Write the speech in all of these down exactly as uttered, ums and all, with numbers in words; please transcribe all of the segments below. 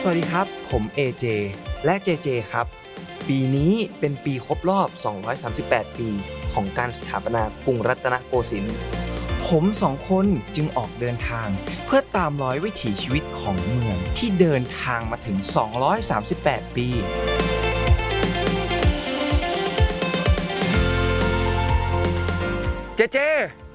สวัสดีครับผม เอ เจ และ เจ เจ ครับปีนี้เป็นปีครบรอบ สองร้อยสามสิบแปด ปีของการสถาปนากรุงรัตนโกสินทร์ผมสองคนจึงออกเดินทางเพื่อตามรอยวิถีชีวิตของเมืองที่เดินทางมาถึง สองร้อยสามสิบแปด ปีเจเจ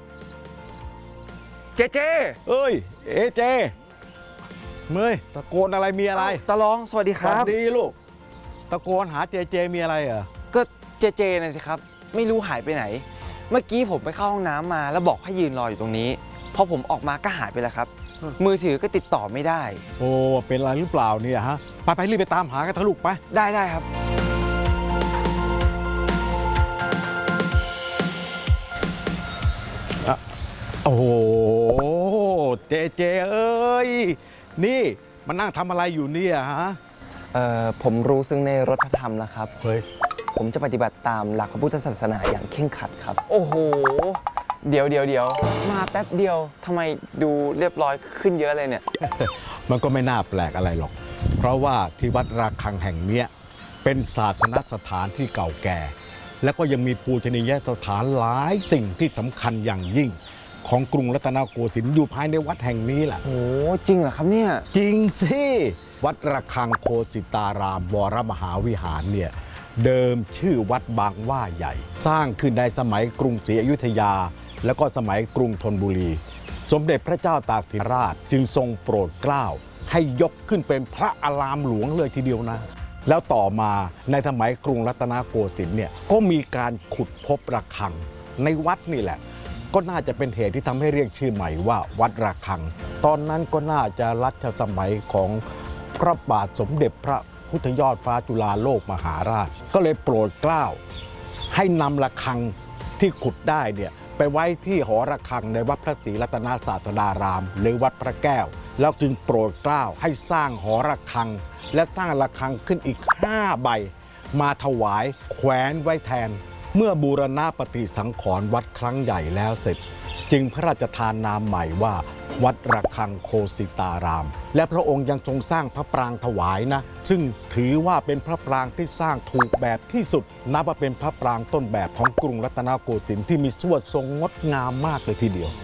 เจเจเอ้ยเอเจเมยตะโกนอะไรมีอะไรตาลองสวัสดีคสวัรับสดีลูกตะโกนหาเจเจมีอะไรเหรอก็เจเจนะสิครับไม่รู้หายไปไหนเมื่อกี้ผมไปเข้าห้องน้ำมาแล้วบอกให้ยืนรออยู่ตรงนี้พอผมออกมาก็หายไปแล้วครับมือถือก็ติดต่อไม่ได้โอ้เป็นอะไรหรือเปล่าเนี่ยฮะไปไปรีบไปตามหากันเถอะลูกไปได้ได้ครับโอ้โหเจเจเอ้ยนี่มันนั่งทำอะไรอยู่เนี่ยฮะเอ่อผมรู้ซึ่งในรัฐธรรมแล้วครับเฮ้ยผมจะปฏิบัติตามหลักพระพุทธศาสนาอย่างเคร่งครัดครับโอ้โหเดี๋ยวเดี๋ยวเดี๋ยวมาแป๊บเดียวทำไมดูเรียบร้อยขึ้นเยอะเลยเนี่ยมันก็ไม่น่าแปลกอะไรหรอกเพราะว่าที่วัดระฆังแห่งนี้เป็นศาสนสถานที่เก่าแก่แล้วก็ยังมีปูชนียสถานหลายสิ่งที่สำคัญอย่างยิ่งของกรุงรัตนโกสินทร์อยู่ภายในวัดแห่งนี้แหละโอ้จริงเหรอครับเนี่ยจริงสิวัดระฆังโคสิตารามวรมหาวิหารเนี่ยเดิมชื่อวัดบางหว่าใหญ่สร้างขึ้นในสมัยกรุงศรีอยุธยาแล้วก็สมัยกรุงธนบุรีสมเด็จพระเจ้าตากสินราชจึงทรงโปรดเกล้าให้ยกขึ้นเป็นพระอารามหลวงเลยทีเดียวนะแล้วต่อมาในสมัยกรุงรัตนโกสินทร์เนี่ยก็มีการขุดพบระฆังในวัดนี่แหละก็น่าจะเป็นเหตุที่ทำให้เรียกชื่อใหม่ว่าวัดระฆังตอนนั้นก็น่าจะรัชสมัยของพระบาทสมเด็จพระพุทธยอดฟ้าจุฬาโลกมหาราชก็เลยโปรดเกล้าให้นำระฆังที่ขุดได้เนี่ยไปไว้ที่หอระฆังในวัดพระศรีรัตนศาสดารามหรือวัดพระแก้วแล้วจึงโปรดเกล้าให้สร้างหอระฆังและสร้างระฆังขึ้นอีกห้าใบมาถวายแขวนไว้แทนเมื่อบูรณะปฏิสังขรณ์วัดครั้งใหญ่แล้วเสร็จจึงพระราชทานนามใหม่ว่าวัดระฆังโคสิตารามและพระองค์ยังทรงสร้างพระปรางถวายนะซึ่งถือว่าเป็นพระปรางที่สร้างถูกแบบที่สุดนับว่าเป็นพระปรางต้นแบบของกรุงรัตนโกสินทร์ที่มีสวดทรงงดงามมากเลยทีเดียว